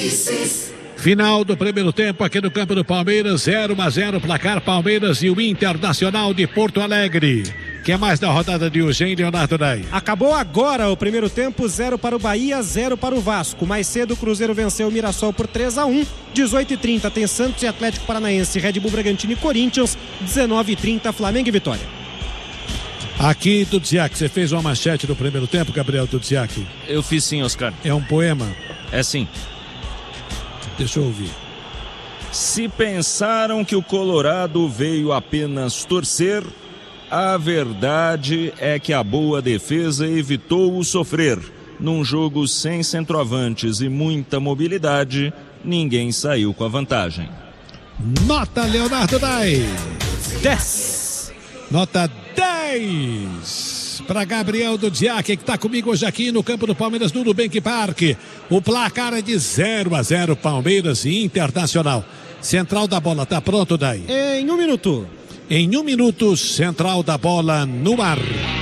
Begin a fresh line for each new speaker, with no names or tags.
Final do primeiro tempo aqui no campo do Palmeiras, 0-0, placar Palmeiras e o Internacional de Porto Alegre. O que é mais da rodada de hoje, hein, Leonardo Ney?
Acabou agora o primeiro tempo, 0 para o Bahia, 0 para o Vasco. Mais cedo o Cruzeiro venceu o Mirassol por 3-1. 18h30 tem Santos e Atlético Paranaense, Red Bull Bragantino e Corinthians. 19h30 Flamengo e Vitória.
Aqui, Tudziak, você fez uma manchete no primeiro tempo, Gabriel Tudziak?
Eu fiz sim, Oscar.
É um poema?
É sim.
Deixa eu ouvir.
Se pensaram que o Colorado veio apenas torcer, a verdade é que a boa defesa evitou o sofrer. Num jogo sem centroavantes e muita mobilidade, ninguém saiu com a vantagem.
Nota, Leonardo Ney.
10.
Nota 10 para Gabriel Tudziak, que está comigo hoje aqui no campo do Palmeiras, no Nubank Park. O placar é de 0-0, Palmeiras e Internacional. Central da bola, tá pronto, Ney?
Em 1 minuto.
Em 1 minuto, central da bola no ar.